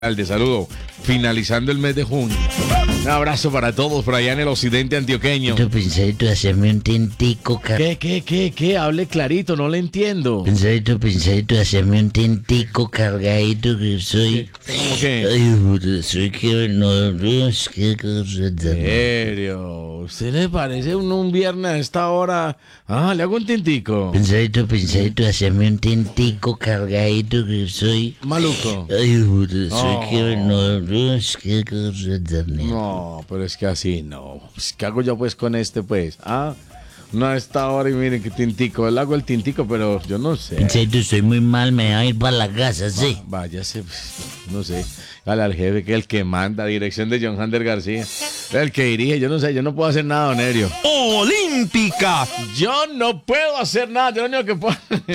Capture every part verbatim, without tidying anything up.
De saludo, finalizando el mes de junio. Un abrazo para todos por allá en el occidente antioqueño. Pensadito, hacerme un tintico, car... ¿Qué, qué, qué, qué? Hable clarito, no le entiendo. Pensadito, pensadito, hacerme un tintico cargadito que soy. ¿Cómo qué? Ay, soy que no, no, es que... ¿Serio? ¿Usted le parece un, un viernes a esta hora? Ah, le hago un tintico. Pensadito, pensadito, hacerme un tintico cargadito que soy. Maluco. Ay, soy No. que no, no, es que... No, pero es que así no. Pues, ¿qué hago yo pues con este pues? Ah, no a esta hora y miren que tintico. Él hago el tintico, pero yo no sé. Pensadito, soy muy mal, me voy a ir para la casa, sí. Váyase, pues, no sé. Dale al jefe que es el que manda, dirección de John Hander García. El que dirige, yo no sé, yo no puedo hacer nada, Onerio. Olímpica. Yo no puedo hacer nada, yo lo único que puedo.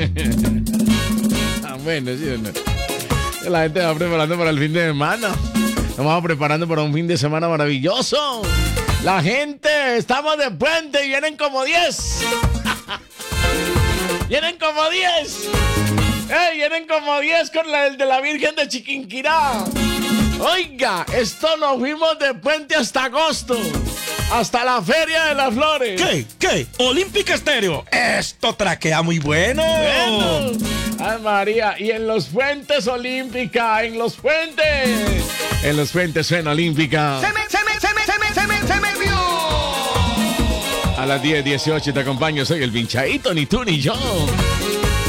Ah, bueno, sí, no. La gente va preparando para el fin de semana. Nos vamos preparando para un fin de semana maravilloso. La gente, estamos de puente y vienen como diez. Vienen como diez. ¡Ey! Vienen como diez con la, el de la Virgen de Chiquinquirá. Oiga, esto nos fuimos de puente hasta agosto. Hasta la Feria de las Flores. ¿Qué? ¿Qué? Olímpica Estéreo. Esto traquea muy bueno. Bueno. Ay, María, y en los puentes Olímpica, en los puentes. En los puentes suena Olímpica. Se me, se me, se me, se me, se me, se me vio. A las diez dieciocho te acompaño, soy el pinchadito, ni tú ni yo.